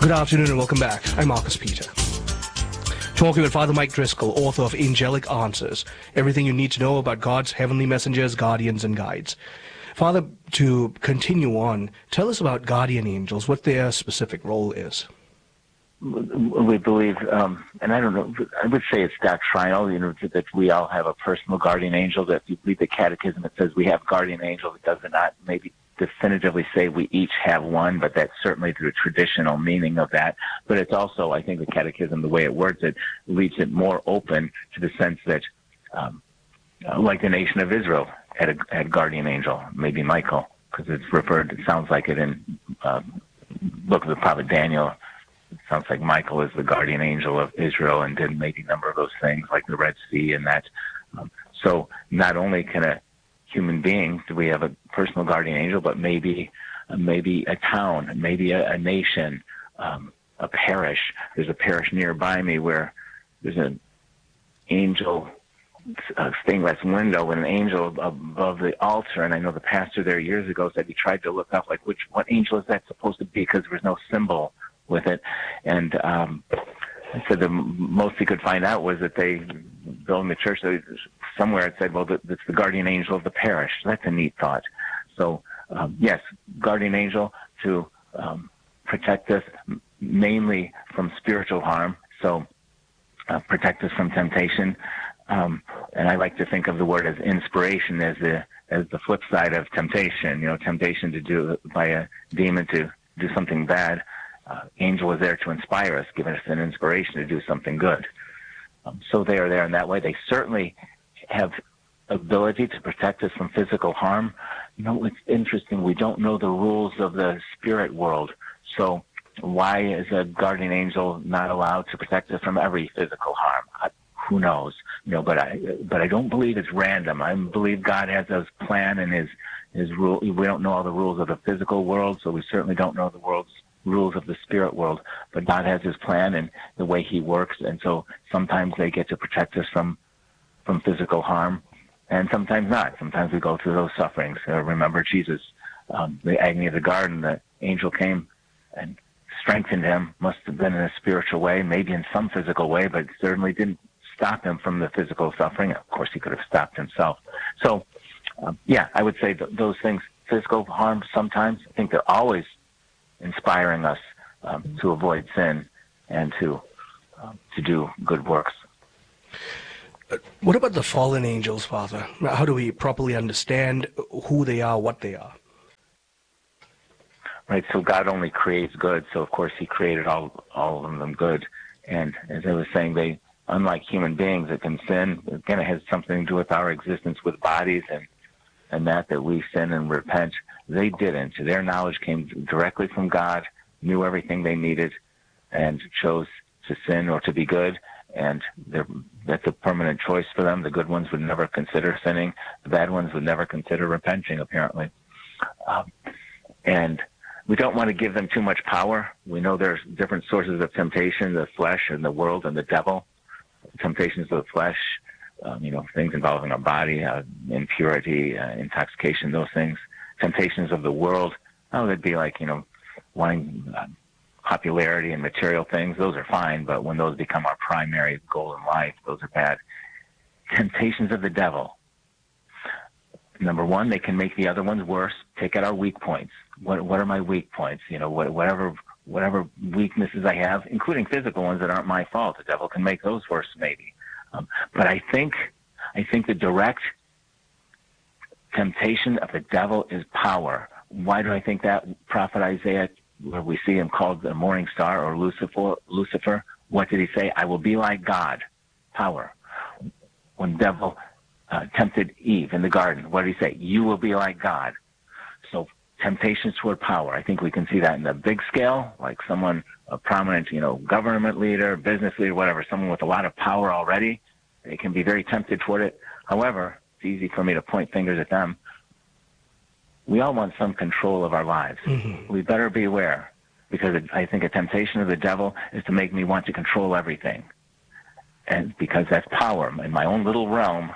Good afternoon and welcome back. I'm Marcus Peter. Talking with Father Mike Driscoll, author of Angelic Answers, everything you need to know about God's heavenly messengers, guardians, and guides. Father, to continue on, tell us about guardian angels, what their specific role is. We believe, and I don't know, I would say it's doctrinal, that we all have a personal guardian angel. That if you read the catechism, it says we have guardian angels. It does not maybe definitively say we each have one, but that's certainly the traditional meaning of that. But it's also, I think the catechism, the way it words it, leaves it more open to the sense that, like the nation of Israel had a guardian angel, maybe Michael, because it's referred, it sounds like it in book of the prophet Daniel. It sounds like Michael is the guardian angel of Israel and did maybe a number of those things like the Red Sea and that. So not only can a human being do we have a personal guardian angel, but maybe a town, maybe a nation, a parish. There's a parish nearby me where there's an angel, a stained glass window with an angel above the altar, and I know the pastor there years ago said he tried to look up like what angel is that supposed to be because there was no symbol with it, and I said the most he could find out was that they building the church. Somewhere it said, well, it's the guardian angel of the parish. That's a neat thought. So yes, guardian angel to protect us mainly from spiritual harm. So protect us from temptation. And I like to think of the word as inspiration as the flip side of temptation. Temptation to do by a demon to do something bad. Angel is there to inspire us, giving us an inspiration to do something good. So they are there in that way. They certainly have ability to protect us from physical harm. It's interesting. We don't know the rules of the spirit world. So why is a guardian angel not allowed to protect us from every physical harm? Who knows? But I don't believe it's random. I believe God has his plan and his rule. We don't know all the rules of the physical world, so we certainly don't know the rules of the spirit world, but God has his plan and the way he works, and so sometimes they get to protect us from physical harm, and sometimes not. Sometimes we go through those sufferings. Remember Jesus, the agony of the garden, the angel came and strengthened him, must have been in a spiritual way, maybe in some physical way, but certainly didn't stop him from the physical suffering. Of course, he could have stopped himself. So, I would say those things, physical harm sometimes, I think they're always inspiring us to avoid sin and to do good works. What about the fallen angels, Father? How do we properly understand who they are, what they are? Right, so God only creates good, so of course he created all of them good. And as I was saying, they, unlike human beings that can sin, again, it has something to do with our existence with bodies and that we sin and repent. They didn't. Their knowledge came directly from God, knew everything they needed, and chose to sin or to be good. And that's a permanent choice for them. The good ones would never consider sinning. The bad ones would never consider repenting, apparently. And we don't want to give them too much power. We know there's different sources of temptation, the flesh and the world and the devil. Temptations of the flesh, things involving our body, impurity, intoxication, those things. Temptations of the world, they'd be like, wanting popularity and material things. Those are fine, but when those become our primary goal in life, those are bad. Temptations of the devil. Number one, they can make the other ones worse. Take out our weak points. What are my weak points? Whatever weaknesses I have, including physical ones that aren't my fault. The devil can make those worse, maybe. But I think the direct temptation of the devil is power. Why do I think that? Prophet Isaiah, where we see him called the morning star or Lucifer, what did he say? I will be like God. Power. When the devil tempted Eve in the garden, what did he say? You will be like God. So temptations toward power. I think we can see that in the big scale, like someone, a prominent, government leader, business leader, whatever, someone with a lot of power already. They can be very tempted toward it. However, it's easy for me to point fingers at them. We all want some control of our lives. Mm-hmm. We better be aware, because I think a temptation of the devil is to make me want to control everything. And because that's power in my own little realm,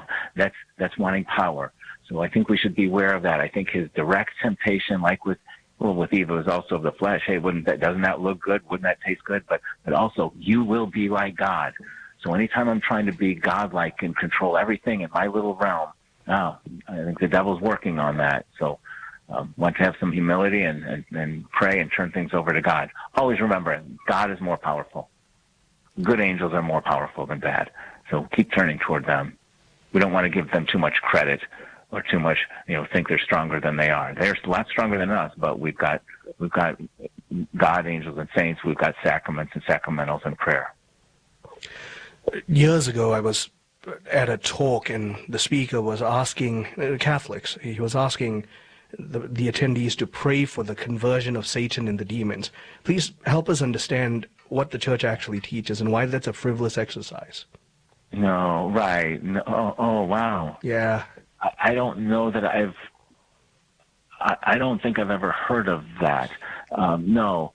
that's wanting power. So I think we should be aware of that. I think his direct temptation, like with well, with Eve, it was also of the flesh. Hey, doesn't that look good? Wouldn't that taste good? But also, you will be like God. So anytime I'm trying to be God-like and control everything in my little realm, I think the devil's working on that. So want to have some humility and pray and turn things over to God. Always remember, God is more powerful. Good angels are more powerful than bad. So keep turning toward them. We don't want to give them too much credit or too much, think they're stronger than they are. They're a lot stronger than us, but we've got God, angels, and saints. We've got sacraments and sacramentals and prayer. Years ago, I was at a talk, and the speaker was asking Catholics. He was asking the attendees to pray for the conversion of Satan and the demons. Please help us understand what the Church actually teaches and why that's a frivolous exercise. No, right. No, oh, wow. Yeah. I don't know that I don't think I've ever heard of that. No.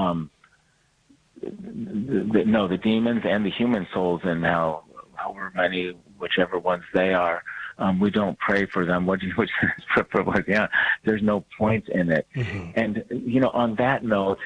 The demons and the human souls, and however many, whichever ones they are, we don't pray for them. There's no point in it. Mm-hmm. And, on that note,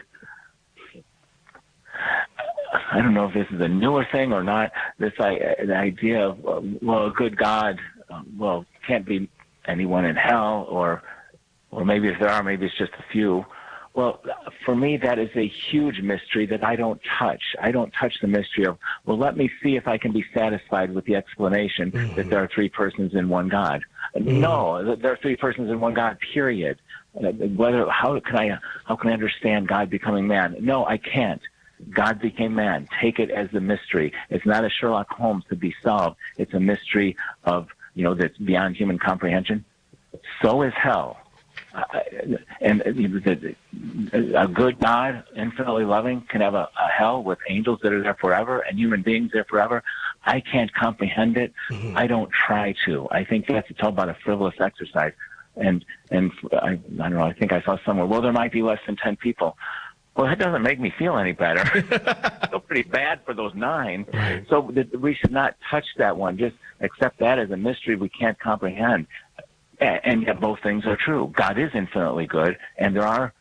I don't know if this is a newer thing or not, the idea of, a good God, can't be anyone in hell, or maybe if there are, maybe it's just a few. Well, for me, that is a huge mystery that I don't touch. I don't touch the mystery of, let me see if I can be satisfied with the explanation that there are three persons in one God. No, there are three persons in one God, period. How can I understand God becoming man? No, I can't. God became man. Take it as the mystery. It's not a Sherlock Holmes to be solved. It's a mystery of, that's beyond human comprehension. So is hell. And a good God, infinitely loving, can have a hell with angels that are there forever and human beings there forever. I can't comprehend it. Mm-hmm. I don't try to. I think that's all about a frivolous exercise. And I don't know, I think I saw somewhere, there might be less than 10 people. Well, that doesn't make me feel any better. I feel pretty bad for those 9. Right. So we should not touch that one. Just accept that as a mystery we can't comprehend. And yet both things are true. God is infinitely good, and there are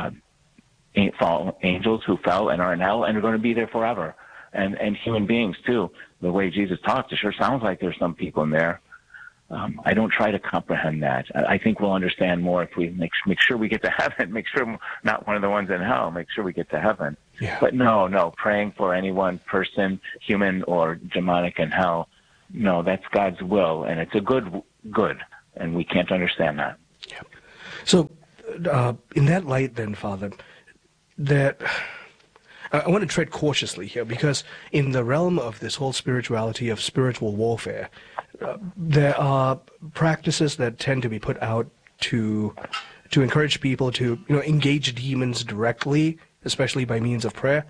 fallen angels who fell and are in hell and are going to be there forever. And human beings, too. The way Jesus talks, it sure sounds like there's some people in there. I don't try to comprehend that. I think we'll understand more if we make sure we get to heaven, make sure we're not one of the ones in hell, make sure we get to heaven. Yeah. But no, praying for any one person, human or demonic in hell, no, that's God's will, and it's a good, and we can't understand that. Yeah. So, in that light then, Father, that I want to tread cautiously here, because in the realm of this whole spirituality of spiritual warfare, there are practices that tend to be put out to encourage people to engage demons directly, especially by means of prayer.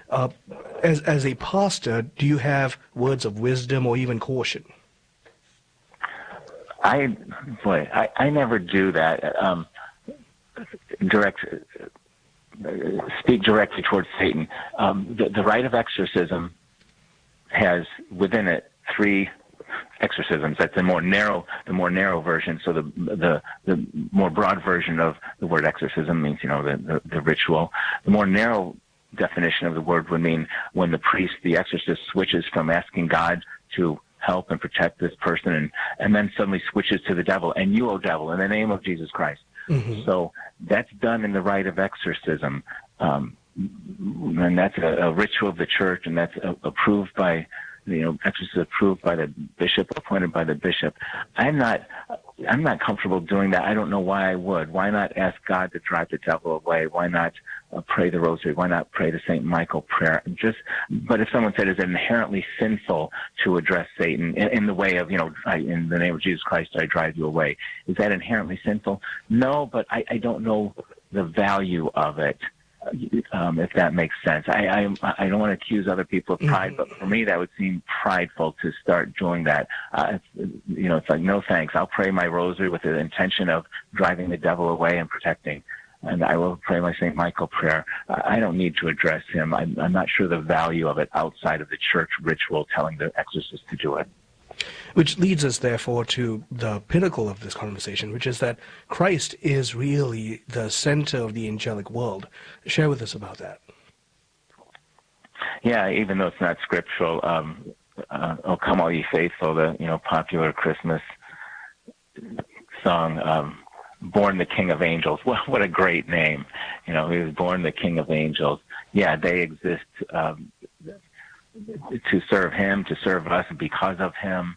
As a pastor, do you have words of wisdom or even caution? I never do that. Speak directly towards Satan. The rite of exorcism has within it 3 exorcisms. That's the more narrow version. So the more broad version of the word exorcism means the ritual. The more narrow definition of the word would mean when the exorcist switches from asking God to help and protect this person and then suddenly switches to the devil, and you, O devil, in the name of Jesus Christ. Mm-hmm. So that's done in the rite of exorcism, and that's a ritual of the church, and that's approved by exorcist approved by the bishop, appointed by the bishop. I'm not comfortable doing that. I don't know why I would. Why not ask God to drive the devil away? Why not pray the rosary? Why not pray the St. Michael prayer? But if someone said it's inherently sinful to address Satan in the way of, in the name of Jesus Christ, I drive you away, is that inherently sinful? No, but I don't know the value of it. If that makes sense. I don't want to accuse other people of pride, but for me that would seem prideful to start doing that. It's like, no thanks. I'll pray my rosary with the intention of driving the devil away and protecting, and I will pray my St. Michael prayer. I don't need to address him. I'm not sure the value of it outside of the church ritual telling the exorcist to do it. Which leads us, therefore, to the pinnacle of this conversation, which is that Christ is really the center of the angelic world. Share with us about that. Yeah, even though it's not scriptural, "Oh Come All Ye Faithful," the popular Christmas song, "Born the King of Angels." What a great name! He was born the King of Angels. Yeah, they exist to serve Him, to serve us because of Him.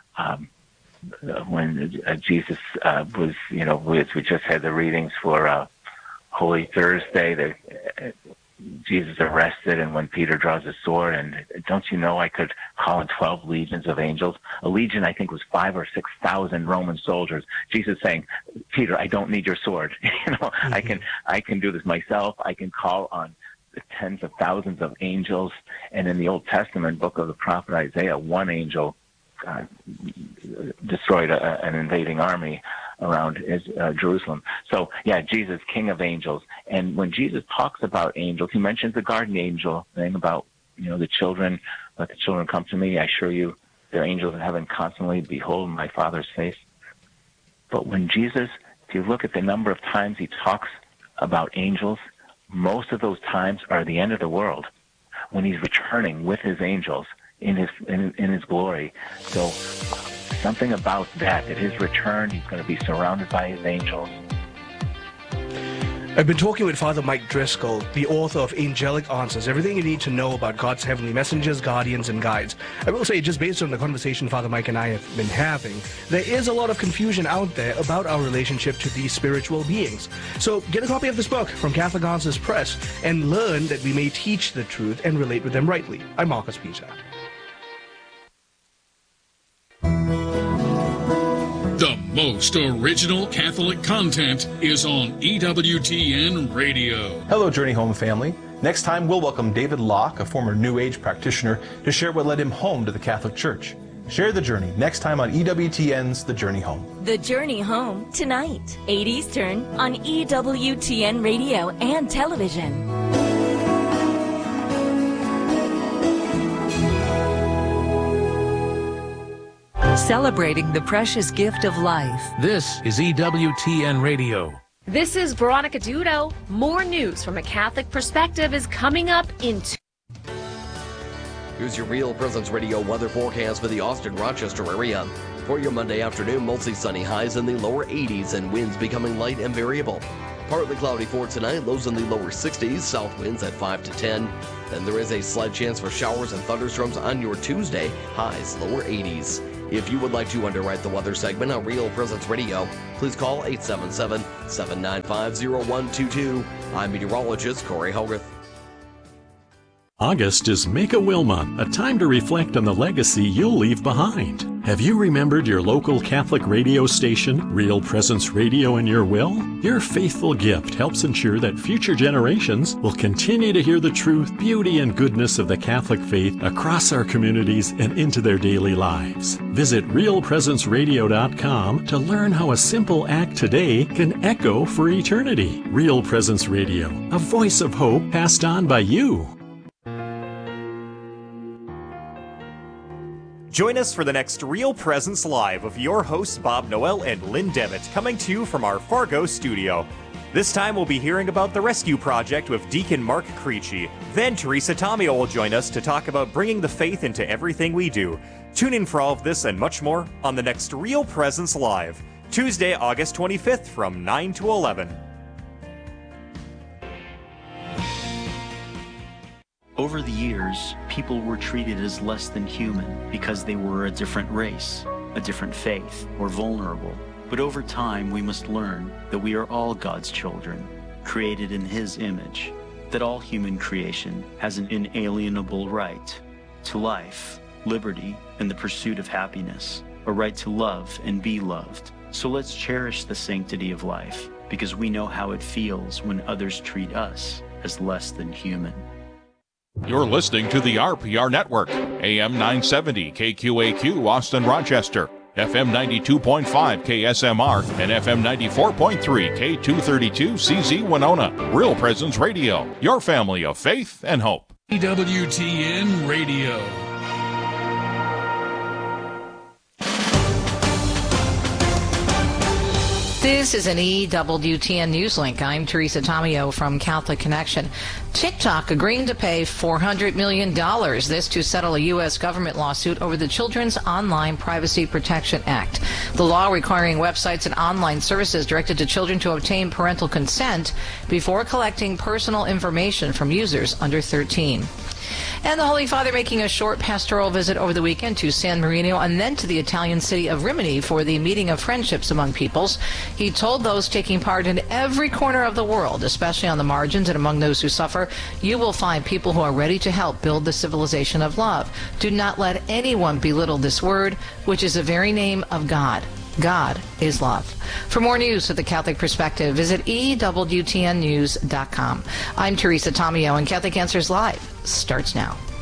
When Jesus was, we just had the readings for Holy Thursday, Jesus arrested, and when Peter draws his sword, and don't you know I could call in 12 legions of angels? A legion, I think, was 5,000 or 6,000 Roman soldiers. Jesus saying, Peter, I don't need your sword. Mm-hmm. I can do this myself. I can call on the tens of thousands of angels. And in the Old Testament book of the prophet Isaiah, one angel destroyed an invading army around Jerusalem. So, yeah, Jesus, King of Angels. And when Jesus talks about angels, he mentions the guardian angel thing about, the children, let the children come to me. I assure you, they're angels in heaven constantly. Behold my Father's face. But when Jesus, if you look at the number of times he talks about angels, most of those times are at the end of the world, when he's returning with his angels in his glory. So something about that, at his return, he's going to be surrounded by his angels. I've been talking with Father Mike Driscoll, the author of Angelic Answers, everything you need to know about God's heavenly messengers, guardians, and guides. I will say, just based on the conversation Father Mike and I have been having, there is a lot of confusion out there about our relationship to these spiritual beings. So get a copy of this book from Catholic Answers Press and learn that we may teach the truth and relate with them rightly. I'm Marcus Peter. The most original Catholic content is on EWTN Radio. Hello, Journey Home family. Next time, we'll welcome David Locke, a former New Age practitioner, to share what led him home to the Catholic Church. Share the journey next time on EWTN's The Journey Home. The Journey Home, tonight, 8 Eastern, on EWTN Radio and television. Celebrating the precious gift of life. This is EWTN Radio. This is Veronica Dudo. More news from a Catholic perspective is coming up in Here's your Real Presence Radio weather forecast for the Austin-Rochester area. For your Monday afternoon, mostly sunny, highs in the lower 80s and winds becoming light and variable. Partly cloudy for tonight, lows in the lower 60s, south winds at 5 to 10. Then there is a slight chance for showers and thunderstorms on your Tuesday, highs lower 80s. If you would like to underwrite the weather segment on Real Presence Radio, please call 877-795-0122. I'm meteorologist Corey Hogarth. August is Make-A-Wilma, a time to reflect on the legacy you'll leave behind. Have you remembered your local Catholic radio station, Real Presence Radio, in your will? Your faithful gift helps ensure that future generations will continue to hear the truth, beauty, and goodness of the Catholic faith across our communities and into their daily lives. Visit realpresenceradio.com to learn how a simple act today can echo for eternity. Real Presence Radio, a voice of hope passed on by you. Join us for the next Real Presence Live with your hosts Bob Noel and Lynn Devitt, coming to you from our Fargo studio. This time we'll be hearing about the Rescue Project with Deacon Mark Creechy. Then Teresa Tomeo will join us to talk about bringing the faith into everything we do. Tune in for all of this and much more on the next Real Presence Live, Tuesday, August 25th from 9 to 11. Over the years, people were treated as less than human because they were a different race, a different faith, or vulnerable. But over time, we must learn that we are all God's children, created in His image, that all human creation has an inalienable right to life, liberty, and the pursuit of happiness, a right to love and be loved. So let's cherish the sanctity of life, because we know how it feels when others treat us as less than human. You're listening to the RPR Network, AM 970 KQAQ Austin Rochester, FM 92.5 KSMR, and FM 94.3 K232 CZ Winona. Real Presence Radio, your family of faith and hope. EWTN Radio. This is an EWTN News Link. I'm Teresa Tomeo from Catholic Connection. TikTok agreeing to pay $400 million, this to settle a U.S. government lawsuit over the Children's Online Privacy Protection Act. The law requiring websites and online services directed to children to obtain parental consent before collecting personal information from users under 13. And the Holy Father making a short pastoral visit over the weekend to San Marino and then to the Italian city of Rimini for the meeting of friendships among peoples. He told those taking part in every corner of the world, especially on the margins and among those who suffer, you will find people who are ready to help build the civilization of love. Do not let anyone belittle this word, which is the very name of God. God is love. For more news with the Catholic Perspective, visit EWTNnews.com. I'm Teresa Tomeo, and Catholic Answers Live starts now.